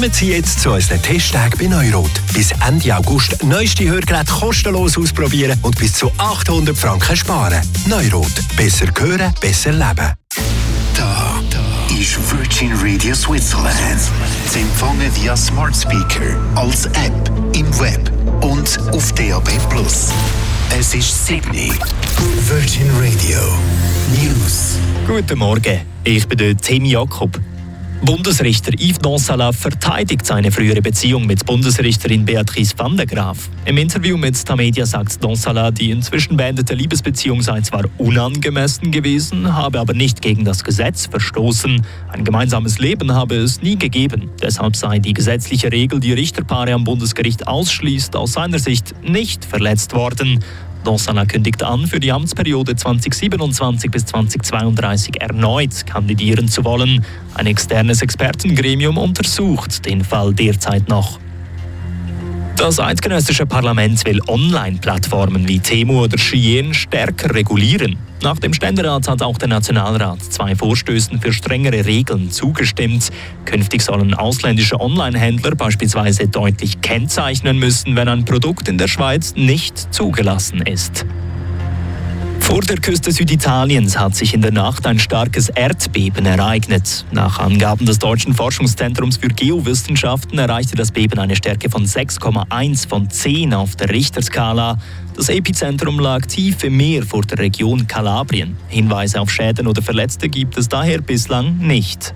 Kommen Sie jetzt zu unseren Testtagen bei Neurot. Bis Ende August neueste Hörgeräte kostenlos ausprobieren und bis zu 800 Franken sparen. Neurot. Besser hören, besser leben. Da ist Virgin Radio Switzerland. Sie empfangen via Smart Speaker, als App, im Web und auf DAB+. Es ist Sydney. Virgin Radio News. Guten Morgen, ich bin Tim Jakob. Bundesrichter Yves Donsala verteidigt seine frühere Beziehung mit Bundesrichterin Beatrice van der Graaf. Im Interview mit Tamedia sagt Donsala, die inzwischen beendete Liebesbeziehung sei zwar unangemessen gewesen, habe aber nicht gegen das Gesetz verstoßen. Ein gemeinsames Leben habe es nie gegeben. Deshalb sei die gesetzliche Regel, die Richterpaare am Bundesgericht ausschließt, aus seiner Sicht nicht verletzt worden. Donsala kündigt an, für die Amtsperiode 2027 bis 2032 erneut kandidieren zu wollen. Ein externes Expertengremium untersucht den Fall derzeit noch. Das eidgenössische Parlament will Online-Plattformen wie Temu oder Shein stärker regulieren. Nach dem Ständerat hat auch der Nationalrat 2 Vorstößen für strengere Regeln zugestimmt. Künftig sollen ausländische Online-Händler beispielsweise deutlich kennzeichnen müssen, wenn ein Produkt in der Schweiz nicht zugelassen ist. Vor der Küste Süditaliens hat sich in der Nacht ein starkes Erdbeben ereignet. Nach Angaben des Deutschen Forschungszentrums für Geowissenschaften erreichte das Beben eine Stärke von 6,1 von 10 auf der Richterskala. Das Epizentrum lag tief im Meer vor der Region Kalabrien. Hinweise auf Schäden oder Verletzte gibt es daher bislang nicht.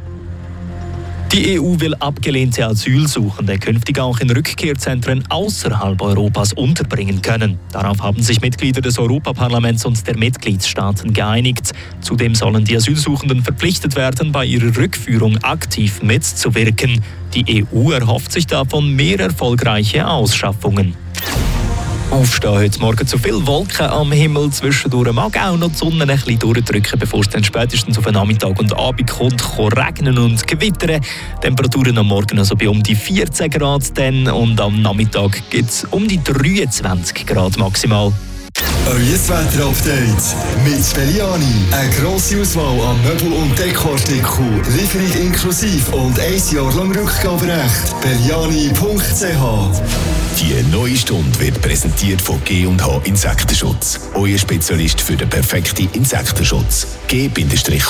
Die EU will abgelehnte Asylsuchende künftig auch in Rückkehrzentren außerhalb Europas unterbringen können. Darauf haben sich Mitglieder des Europaparlaments und der Mitgliedstaaten geeinigt. Zudem sollen die Asylsuchenden verpflichtet werden, bei ihrer Rückführung aktiv mitzuwirken. Die EU erhofft sich davon mehr erfolgreiche Ausschaffungen. Aufstehen heute Morgen zu viel Wolken am Himmel. Zwischendurch mag auch noch die Sonne ein bisschen durchdrücken, bevor es dann spätestens auf den Nachmittag und Abend kommt, regnen und gewittern. Temperaturen am Morgen also bei um die 14 Grad dann, und am Nachmittag gibt es um die 23 Grad maximal. Euer Wetter-Update mit Belliani. Eine grosse Auswahl an Möbel- und Dekoartikeln, Lieferung inklusive und 1 Jahr lang Rückgaberecht. Belliani.ch. Die neue Stunde wird präsentiert von G&H Insektenschutz. Euer Spezialist für den perfekten Insektenschutz. G-H.ch.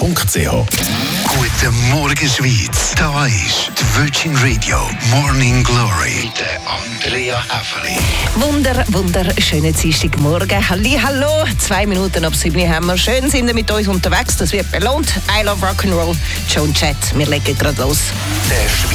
Guten Morgen, Schweiz. Da ist die Virgin Radio Morning Glory mit Andrea Häfeli. Wunderschönen Dienstagmorgen. Hallo. 2 Minuten ab 7 haben wir. Schön sind wir mit uns unterwegs. Das wird belohnt. I love Rock'n'Roll. Joan Jett. Wir legen gerade los.